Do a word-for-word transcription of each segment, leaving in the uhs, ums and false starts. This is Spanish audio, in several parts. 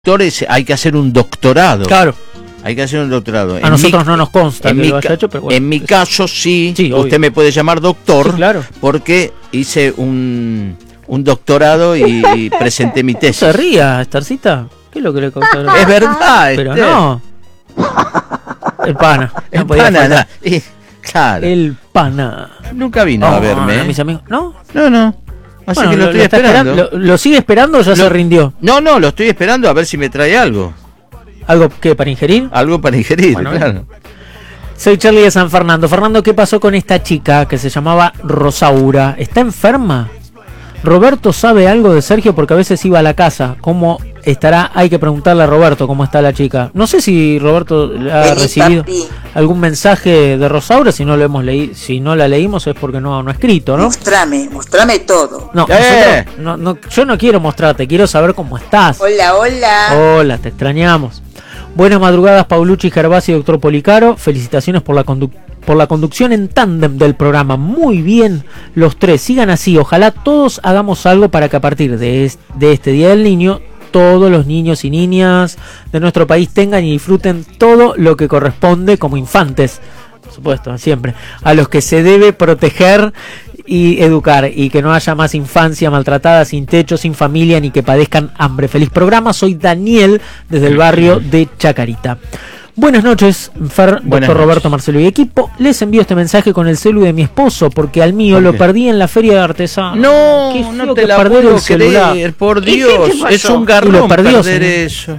doctores hay que hacer un doctorado. Claro. Hay que hacer un doctorado. A en nosotros mi, no nos consta en que mi, lo haya hecho, pero bueno. En mi caso sí, sí usted me puede llamar doctor, sí, claro. porque hice un, un doctorado y, y presenté mi tesis. No se ría, Estarcita. ¿Qué es lo que le causa? Es verdad, Pero Esther. no. El pana. El no podía pana, faltar. y, claro. El pana. Nunca vino No, a verme. no, ¿eh? mis amigos. ¿No? No, no. Así Bueno, que lo, lo, estoy lo está esperando. esperando. ¿Lo, lo sigue esperando o ya Lo- se rindió? No, no, lo estoy esperando a ver si me trae algo. ¿Algo que para ingerir? Algo para ingerir, Bueno, claro. Soy Charlie de San Fernando. Fernando, ¿qué pasó con esta chica que se llamaba Rosaura? ¿Está enferma? Roberto sabe algo de Sergio porque a veces iba a la casa. ¿Cómo estará? Hay que preguntarle a Roberto cómo está la chica. No sé si Roberto ha Vení, recibido papi. algún mensaje de Rosaura. Si no lo hemos leído, si no la leímos es porque no, no ha escrito, ¿no? Mostrame, mostrame todo. No, ¡Eh! nosotros- no, no, yo no quiero mostrarte, quiero saber cómo estás. Hola, hola. Hola, te extrañamos. Buenas madrugadas, Paulucci, Gervasi y doctor Policaro. Felicitaciones por la conduc- por la conducción en tándem del programa. Muy bien, los tres. Sigan así. Ojalá todos hagamos algo para que a partir de, es- de este Día del Niño, todos los niños y niñas de nuestro país tengan y disfruten todo lo que corresponde como infantes. Por supuesto, siempre. A los que se debe proteger y educar, y que no haya más infancia maltratada, sin techo, sin familia, ni que padezcan hambre. Feliz programa, soy Daniel desde el barrio de Chacarita. Buenas noches, Fer, Buenas doctor noches. Roberto, Marcelo y equipo. Les envío este mensaje con el celu de mi esposo, porque al mío ¿Por lo qué? perdí en la feria de artesanos. No, Qué no feo te que la perder puedo el celular. creer, por ¿Y qué Dios. te pasó? Es un Y lo garrón perdió, perder señor. eso.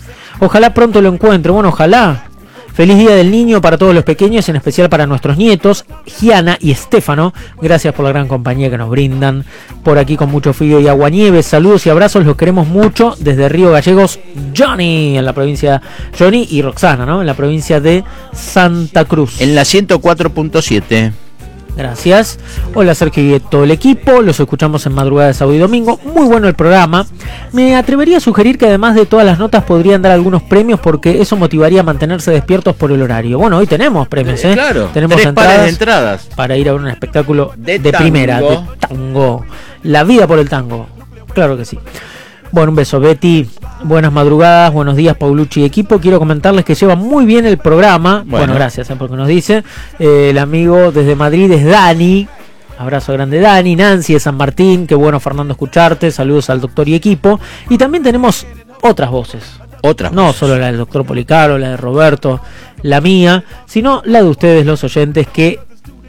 Ojalá pronto lo encuentre. Bueno, ojalá. Feliz Día del Niño para todos los pequeños, en especial para nuestros nietos, Giana y Estefano. Gracias por la gran compañía que nos brindan por aquí con mucho frío y aguanieves. Saludos y abrazos, los queremos mucho. Desde Río Gallegos, Johnny, en la provincia, Johnny y Roxana, ¿no? En la provincia de Santa Cruz. En la ciento cuatro punto siete. Gracias. Hola Sergio y todo el equipo, los escuchamos en madrugada de sábado y domingo. Muy bueno el programa. Me atrevería a sugerir que además de todas las notas podrían dar algunos premios, porque eso motivaría a mantenerse despiertos por el horario. Bueno, hoy tenemos premios, ¿eh? Claro, Tenemos tres entradas pares de entradas. para ir a ver un espectáculo De de, tango. primera, de tango. La vida por el tango. Claro que sí. Bueno, un beso, Betty. Buenas madrugadas, buenos días, Paulucci y equipo. Quiero comentarles que lleva muy bien el programa. Bueno, Bueno. gracias, ¿eh? Porque nos dice eh, el amigo desde Madrid es Dani. Abrazo grande, Dani. Nancy de San Martín. Qué bueno, Fernando, escucharte. Saludos al doctor y equipo. Y también tenemos otras voces. Otras No voces. solo la del doctor Policaro, la de Roberto, la mía, sino la de ustedes, los oyentes, que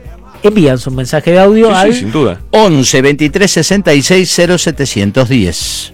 envían su mensaje de audio al... Sí, sin duda. once veintitrés sesenta y seis cero setecientos diez.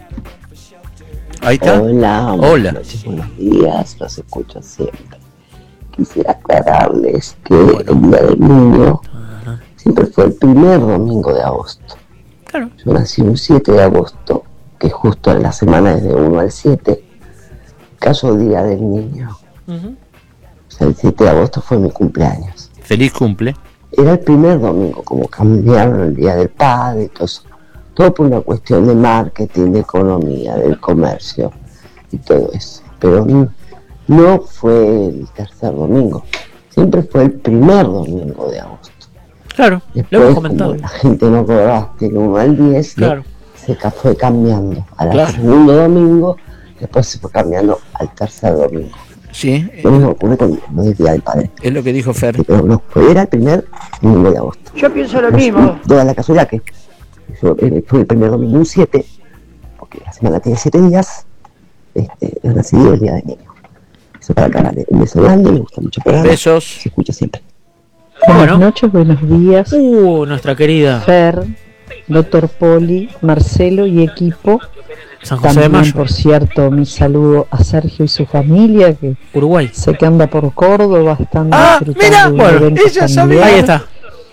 Ahí está. Hola, Hola. buenas noches, buenos días, los escucho siempre. Quisiera aclararles que el Día del Niño siempre fue el primer domingo de agosto. Claro. Yo nací un siete de agosto, que justo en la semana desde uno al siete, cayó Día del Niño. Ujú. O sea, el siete de agosto fue mi cumpleaños. Feliz cumple. Era el primer domingo, como cambiaron el Día del Padre y todo eso. Todo por una cuestión de marketing, de economía, del comercio y todo eso. Pero no, no fue el tercer domingo, siempre fue el primer domingo de agosto. Claro, lo Después, hemos como comentado. la gente no cobraste el uno al diez, Claro. se ca- fue cambiando al Claro. segundo domingo, después se fue cambiando al tercer domingo. Sí, Lo mismo ocurre con el Día del Padre. es lo que dijo Fer. Pero no, fue- era el primer domingo de agosto. Yo pienso lo No, mismo. Toda la casualidad que yo, eh, fue el primer domingo un siete, porque la semana tiene siete días, este, yo nací el día del niño. Eso para aclararle. Un beso grande, me gusta mucho el programa. Besos. Se escucha siempre. Buenas Bueno. noches, buenos días. Uh, nuestra querida Fer, doctor Poli, Marcelo y equipo. San José de También, Mayo, por cierto, mi saludo a Sergio y su familia, que Uruguay. sé que anda por Córdoba, están Ah, disfrutando mira, de un bueno, evento ella sabía. familiar. Ahí está.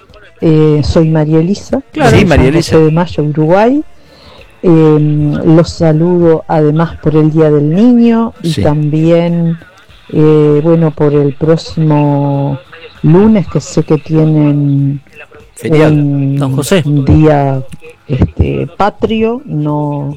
Eh, soy María Elisa, Claro. Sí, de María San Elisa. José de Mayo, Uruguay. Eh, los saludo además por el Día del Niño y Sí. también, eh, bueno, por el próximo lunes, que sé que tienen Feriado. un, Don José. un día este, patrio, no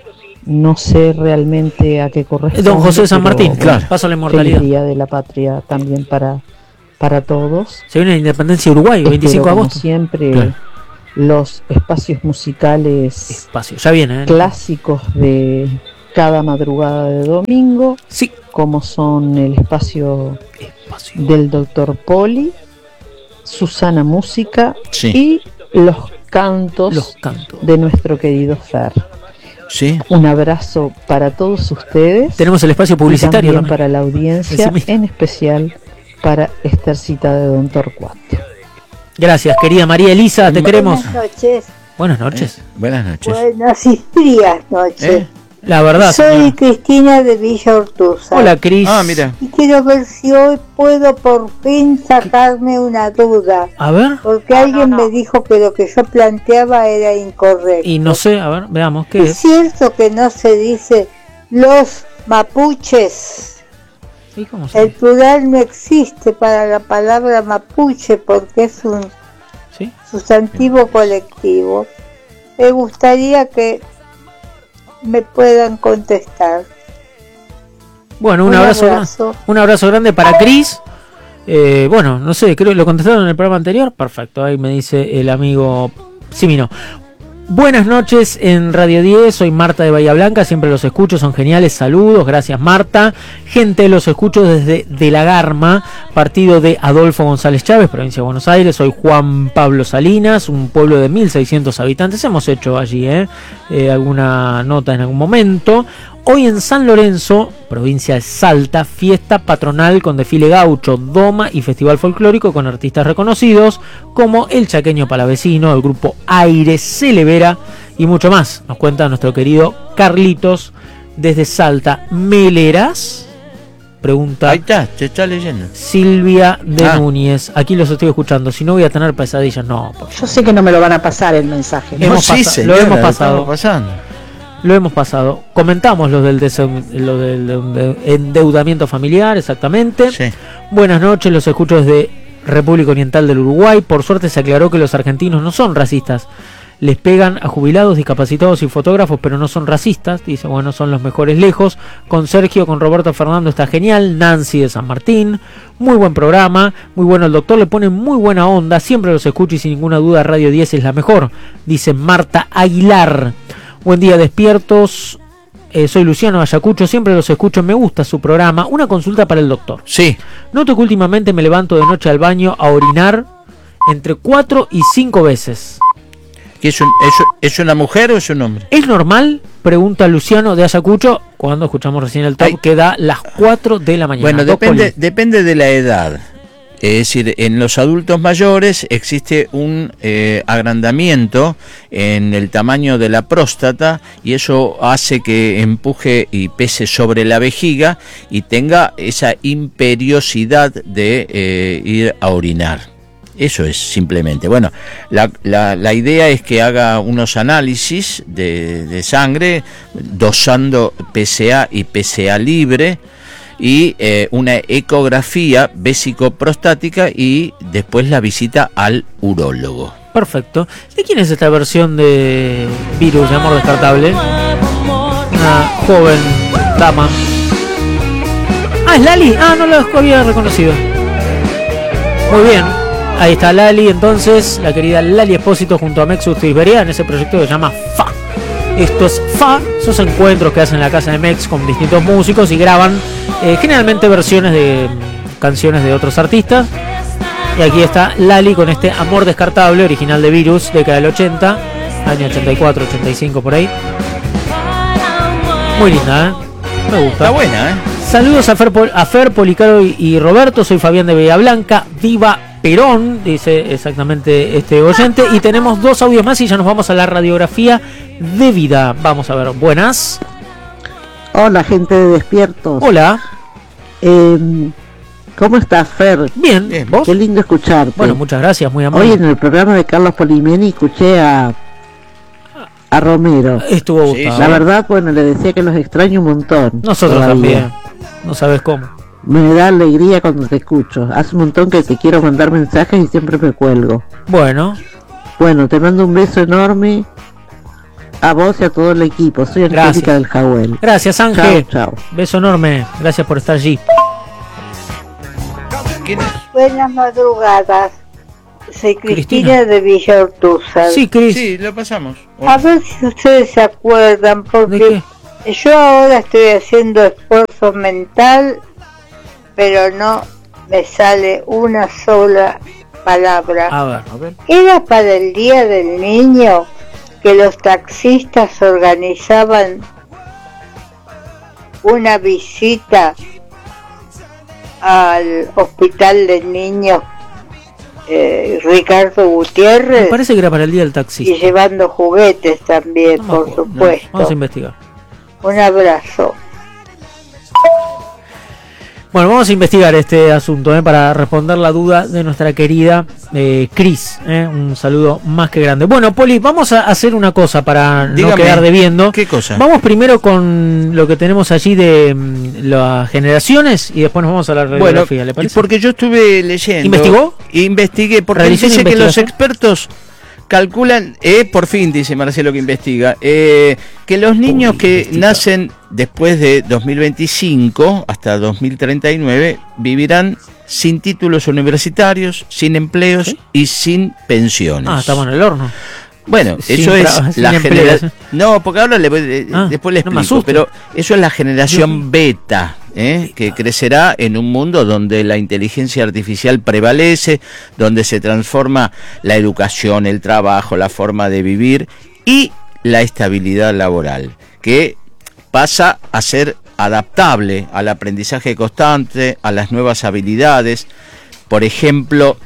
no sé realmente a qué corresponde. Don José de San pero, Martín, bueno, claro. Paso a la feliz inmortalidad. Día de la Patria también para, para todos. Se viene la independencia de Uruguay, el veinticinco de Espero, como agosto. siempre, Claro. los espacios musicales Espacio, ya viene, ¿eh? clásicos de cada madrugada de domingo, sí, como son el espacio, espacio. del doctor Poli, Susana Música sí. y los cantos, los cantos de nuestro querido Fer. Sí. Un abrazo para todos ustedes. Tenemos el espacio publicitario y también también para la audiencia, en especial para Estercita de Don Torcuato. Gracias, querida María Elisa, te queremos. Buenas noches. Buenas noches. Eh, buenas noches. Buenas y frías noches. ¿Eh? La verdad. Soy señora. Cristina de Villa Ortuza. Hola, Cris. Ah, mira. Y quiero ver si hoy puedo por fin sacarme una duda. A ver. Porque alguien me dijo que lo que yo planteaba era incorrecto. Y no sé, a ver, veamos qué ¿Es es. cierto que no se dice los mapuches? ¿Y cómo se El plural no existe para la palabra mapuche porque es un ¿Sí? sustantivo colectivo. Me gustaría que me puedan contestar. Bueno, un, Un abrazo, abrazo. un abrazo grande para Cris. Eh, bueno, no sé, creo que lo contestaron en el programa anterior. Perfecto, ahí me dice el amigo Simino. Buenas noches en Radio diez, soy Marta de Bahía Blanca, siempre los escucho, son geniales, saludos, gracias Marta. Gente, los escucho desde De la Garma, partido de Adolfo González Chávez, provincia de Buenos Aires. Soy Juan Pablo Salinas, un pueblo de mil seiscientos habitantes, hemos hecho allí eh, eh, alguna nota en algún momento. Hoy en San Lorenzo, provincia de Salta, fiesta patronal con desfile gaucho, doma y festival folclórico con artistas reconocidos como el Chaqueño Palavecino, el grupo Aire, Celevera y mucho más. Nos cuenta nuestro querido Carlitos desde Salta. ¿Meleras? Pregunta. Ahí está, te está leyendo. Silvia de Ah. Núñez. Aquí los estoy escuchando. Si no voy a tener pesadillas, no. Por favor. Yo sé que no me lo van a pasar el mensaje. Hemos sí, pasa- señora, lo hemos lo pasado. estamos pasando. Lo hemos pasado. Comentamos lo del, dese- lo del ende- endeudamiento familiar, exactamente. Sí. Buenas noches, los escucho desde República Oriental del Uruguay. Por suerte se aclaró que los argentinos no son racistas. Les pegan a jubilados, discapacitados y fotógrafos, pero no son racistas. Dice, bueno, son los mejores lejos. Con Sergio, con Roberto Fernando está genial. Nancy de San Martín. Muy buen programa. Muy bueno el doctor. Le pone muy buena onda. Siempre los escucho y sin ninguna duda Radio diez es la mejor. Dice Marta Aguilar. Buen día, despiertos. Eh, soy Luciano Ayacucho, siempre los escucho, me gusta su programa. Una consulta para el doctor. Sí. Noto que últimamente me levanto de noche al baño a orinar entre cuatro y cinco veces. ¿Qué es, un, es, ¿Es una mujer o es un hombre? ¿Es normal? Pregunta Luciano de Ayacucho cuando escuchamos recién el top. Ay. Que da las cuatro de la mañana. Bueno, depende, depende de la edad. Es decir, en los adultos mayores existe un eh, agrandamiento en el tamaño de la próstata y eso hace que empuje y pese sobre la vejiga y tenga esa imperiosidad de eh, ir a orinar. Eso es simplemente. Bueno, la, la, la idea es que haga unos análisis de, de sangre dosando P C A y P C A libre y eh, una ecografía vésico-prostática y después la visita al urólogo. Perfecto. ¿De quién es esta versión de Virus de Amor Descartable? Una joven dama. Ah, es Lali. Ah, no la había reconocido. Muy bien. Ahí está Lali, entonces, la querida Lali Espósito junto a Mexus Iberia en ese proyecto que se llama F A. Esto es F A, esos encuentros que hacen en la casa de Mex con distintos músicos y graban eh, generalmente versiones de canciones de otros artistas. Y aquí está Lali con este Amor Descartable, original de Virus, década del ochenta, año ochenta y cuatro, ochenta y cinco por ahí. Muy linda, ¿eh? Me gusta. Está buena, ¿eh? Saludos a Fer, a Fer Policaro y, y Roberto, soy Fabián de Bahía Blanca, viva Perón, dice exactamente este oyente. Y tenemos dos audios más y ya nos vamos a la radiografía de vida. Vamos a ver, buenas. Hola, gente de Despiertos. Hola. Eh, ¿Cómo estás, Fer? Bien, Bien, ¿vos? Qué lindo escucharte. Bueno, muchas gracias, muy amable. Hoy en el programa de Carlos Polimeni escuché a a Romero. Estuvo gustado. Sí, la verdad, bueno, le decía que los extraño un montón. Nosotros todavía. También. No sabes cómo. Me da alegría cuando te escucho. Hace un montón que te quiero mandar mensajes y siempre me cuelgo. Bueno. Bueno, te mando un beso enorme a vos y a todo el equipo. Soy Angélica del Jawel. Gracias, Ángel. Chao, chao. Beso enorme. Gracias por estar allí. Buenas madrugadas. Soy Cristina, Cristina de Villa Ortuza. Sí, Cris. Sí, lo pasamos. A ver si ustedes se acuerdan, porque Yo ahora estoy haciendo esfuerzo mental, pero no me sale una sola palabra. A ver, a ver. Era para el Día del Niño que los taxistas organizaban una visita al hospital de niños eh, Ricardo Gutiérrez. Me parece que era para el día del taxista. Y llevando juguetes también, No me por acuerdo, supuesto. no, vamos a investigar. Un abrazo. Bueno, vamos a investigar este asunto, ¿eh? Para responder la duda de nuestra querida eh, Cris. ¿eh? Un saludo más que grande. Bueno, Poli, vamos a hacer una cosa para Dígame, no quedar debiendo. ¿Qué cosa? Vamos primero con lo que tenemos allí de mm, las generaciones y después nos vamos a la radiografía, bueno, ¿le parece? porque yo estuve leyendo. ¿Investigó? Investigué, porque ¿Realizó dice una que los investigación? expertos calculan, eh, por fin, dice Marcelo que investiga, eh, que los niños Uy, que investiga. nacen después de dos mil veinticinco hasta dos mil treinta y nueve vivirán sin títulos universitarios, sin empleos ¿Sí? y sin pensiones. Ah, estamos en el horno. Bueno, Sin eso tra- es sin la empleos. generación. No, porque ahora le voy- eh, Ah, después le no me explico, asuste. pero eso es la generación beta, ¿eh? Que crecerá en un mundo donde la inteligencia artificial prevalece, donde se transforma la educación, el trabajo, la forma de vivir y la estabilidad laboral, que pasa a ser adaptable al aprendizaje constante, a las nuevas habilidades. Por ejemplo,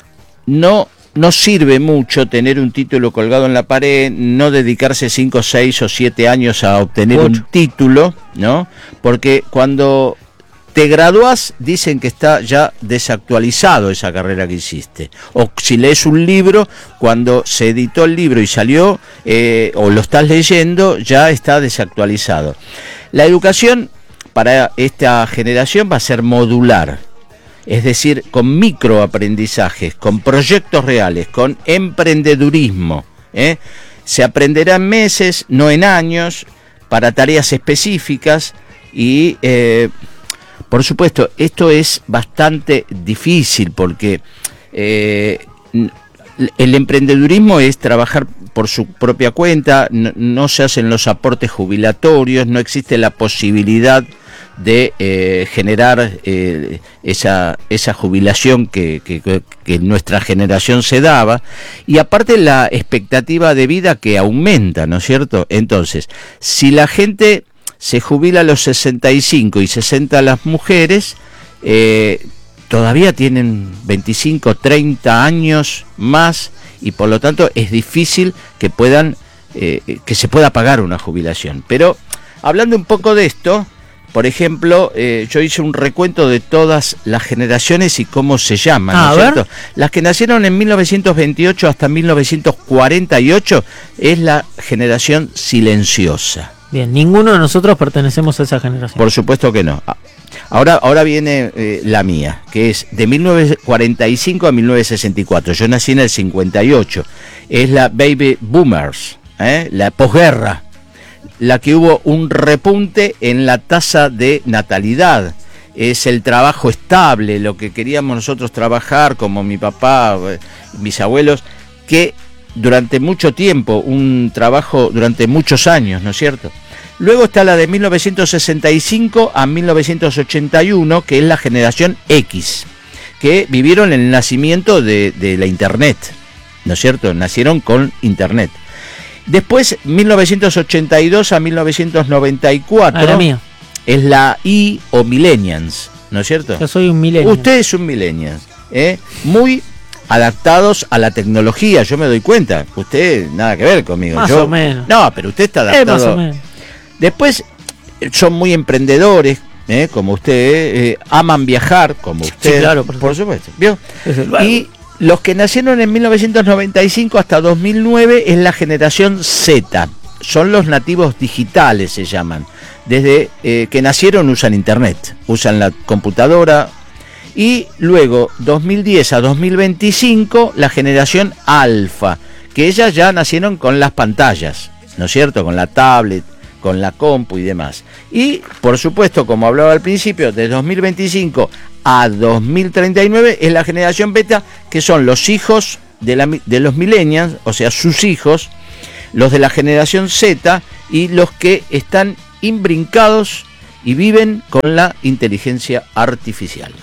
no No sirve mucho tener un título colgado en la pared, no dedicarse cinco, seis o siete años a obtener Ocho. un título, ¿no? Porque cuando te gradúas dicen que está ya desactualizado esa carrera que hiciste. O si lees un libro, cuando se editó el libro y salió, eh, o lo estás leyendo, ya está desactualizado. La educación para esta generación va a ser modular. Es decir, con microaprendizajes, con proyectos reales, con emprendedurismo. ¿eh? Se aprenderá en meses, no en años, para tareas específicas y, eh, por supuesto, esto es bastante difícil porque eh, el emprendedurismo es trabajar por su propia cuenta, no, no se hacen los aportes jubilatorios, no existe la posibilidad de eh, generar eh, esa, esa jubilación que, que, que en nuestra generación se daba, y aparte la expectativa de vida que aumenta, ¿no es cierto? Entonces, si la gente se jubila a los sesenta y cinco y sesenta las mujeres, eh, todavía tienen veinticinco, treinta años más, y por lo tanto es difícil que puedan, eh, que se pueda pagar una jubilación. Pero hablando un poco de esto, por ejemplo, eh, yo hice un recuento de todas las generaciones y cómo se llaman, Ah, ¿no es a ver. cierto? Las que nacieron en mil novecientos veintiocho hasta mil novecientos cuarenta y ocho es la generación silenciosa. Bien, ninguno de nosotros pertenecemos a esa generación. Por supuesto que no. Ahora, ahora viene eh, la mía, que es de mil novecientos cuarenta y cinco a mil novecientos sesenta y cuatro. Yo nací en el cincuenta y ocho. Es la Baby Boomers, ¿eh? La posguerra. La que hubo un repunte en la tasa de natalidad. Es el trabajo estable, lo que queríamos nosotros trabajar, como mi papá, mis abuelos, que durante mucho tiempo, un trabajo durante muchos años, ¿no es cierto? Luego está la de mil novecientos sesenta y cinco a mil novecientos ochenta y uno, que es la generación X, que vivieron el nacimiento de, de la Internet, ¿no es cierto? Nacieron con Internet. Después, mil novecientos ochenta y dos a mil novecientos noventa y cuatro, Ah, la mía. es la I o Millennials, ¿no es cierto? Yo soy un milenio. Usted es un Millennials, ¿eh? Muy adaptados a la tecnología, yo me doy cuenta. Usted nada que ver conmigo. Más yo, o menos. No, pero usted está Eh, más adaptado. o menos. Después, son muy emprendedores, ¿eh? Como usted, eh, aman viajar, como usted. Sí, claro, por por supuesto. ¿Vio? Desde luego. Y los que nacieron en mil novecientos noventa y cinco hasta dos mil nueve es la generación Z. Son los nativos digitales, se llaman. Desde eh, que nacieron usan internet, usan la computadora. Y luego, dos mil diez a dos mil veinticinco, la generación alfa, que ellas ya nacieron con las pantallas, ¿no es cierto? Con la tablet, con la compu y demás. Y, por supuesto, como hablaba al principio, de dos mil veinticinco a dos mil treinta y nueve es la generación beta, que son los hijos de, la, de los millennials, o sea, sus hijos, los de la generación Z y los que están imbrincados y viven con la inteligencia artificial.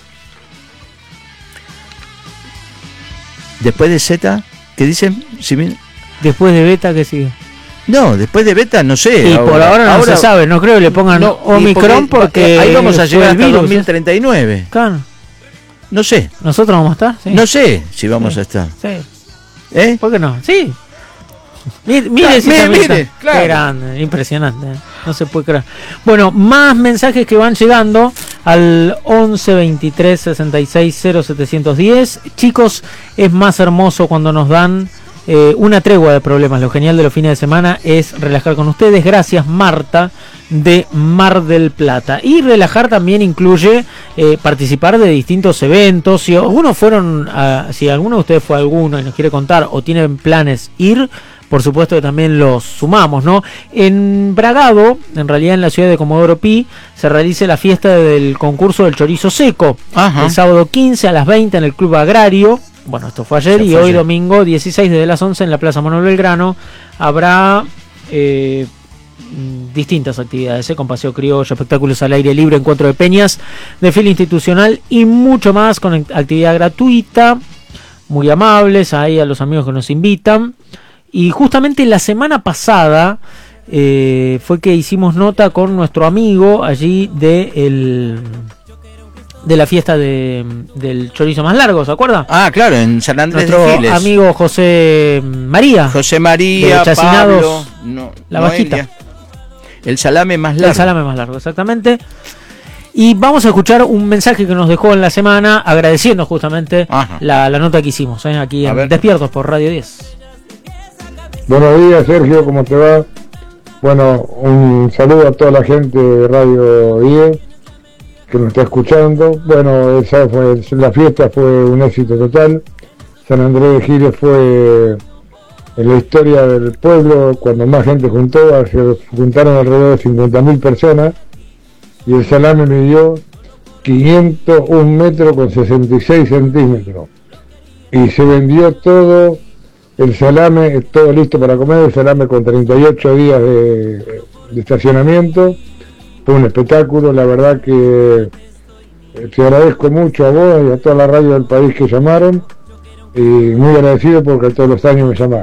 Después de Z, ¿qué dicen? Si me... Después de beta, ¿qué sigue? No, después de beta no sé. Y ahora, por ahora no ahora, se sabe, no creo que le pongan no, Omicron porque, porque ahí vamos a llegar hasta virus, dos mil treinta y nueve. Claro. No sé. ¿Nosotros vamos a estar? Sí. No sé si vamos sí. a estar. Sí. ¿Eh? ¿Por qué no? Sí. Mire, mire, claro, si mire, mire claro. Qué grande, impresionante. No se puede creer. Bueno, más mensajes que van llegando al once veintitrés sesenta y seis cero setecientos diez. Chicos, es más hermoso cuando nos dan eh, una tregua de problemas. Lo genial de los fines de semana es relajar con ustedes. Gracias, Marta, de Mar del Plata. Y relajar también incluye eh, participar de distintos eventos. Si algunos fueron, a, si alguno de ustedes fue a alguno y nos quiere contar o tienen planes ir, por supuesto que también los sumamos, ¿no? En Bragado, en realidad en la ciudad de Comodoro Pi, se realiza la fiesta del concurso del chorizo seco. Ajá. El sábado quince a las veinte en el Club Agrario. Bueno, esto fue ayer. Se y fue hoy ayer. Domingo dieciséis desde las once en la Plaza Manuel Belgrano habrá eh, distintas actividades, ¿eh? Con paseo criollo, espectáculos al aire libre, encuentro de peñas, desfile institucional y mucho más con actividad gratuita. Muy amables ahí a los amigos que nos invitan. Y justamente la semana pasada eh, fue que hicimos nota con nuestro amigo allí de el de la fiesta de, del chorizo más largo, ¿se acuerda? Ah, claro, en San Andrés nuestro de Giles. Amigo José María. José María, de Pablo, no, La Bajita. El salame más largo. El salame más largo, exactamente. Y vamos a escuchar un mensaje que nos dejó en la semana agradeciendo justamente la, la nota que hicimos, ¿eh? Aquí a en ver. Despiertos por Radio diez. Buenos días, Sergio, ¿cómo te va? Bueno, un saludo a toda la gente de Radio diez que nos está escuchando. Bueno, esa fue, la fiesta fue un éxito total. San Andrés de Giles fue en la historia del pueblo cuando más gente juntó, se juntaron alrededor de cincuenta mil personas y el salame midió quinientos un metros con sesenta y seis centímetros y se vendió todo. El salame, todo listo para comer, el salame con treinta y ocho días de, de estacionamiento. Fue un espectáculo, la verdad que te agradezco mucho a vos y a toda la radio del país que llamaron. Y muy agradecido porque todos los años me llaman.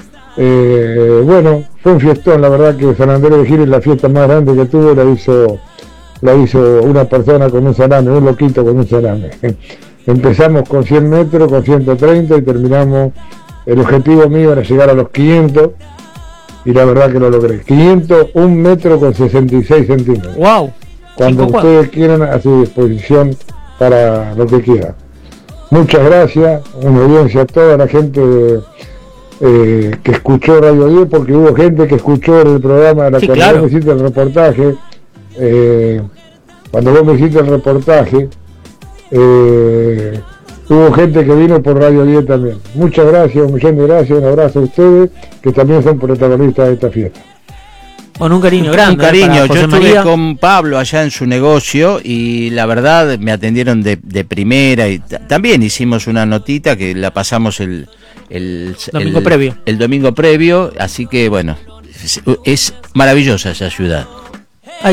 Eh, bueno, fue un fiestón, la verdad que San Andrés de Giles, la fiesta más grande que tuvo, la hizo, la hizo una persona con un salame, un loquito con un salame. Empezamos con cien metros, con ciento treinta y terminamos. El objetivo mío era llegar a los quinientos y la verdad que lo logré. quinientos un metros con sesenta y seis centímetros. ¡Wow! Cuando ustedes cuatro. Quieran, a su disposición para lo que quieran. Muchas gracias, una audiencia a toda la gente eh, que escuchó Radio diez, porque hubo gente que escuchó el programa, la sí, cuando claro. vos me hiciste el reportaje, eh, cuando vos me hiciste el reportaje, eh, hubo gente que vino por Radio diez también. Muchas gracias, un millón de gracias, un abrazo a ustedes, que también son protagonistas de esta fiesta. Bueno, un cariño grande. Un cariño, yo estuve María. con Pablo allá en su negocio y la verdad me atendieron de, de primera y t- también hicimos una notita que la pasamos el, el, domingo el, previo. el domingo previo, así que bueno, es, es maravillosa esa ciudad.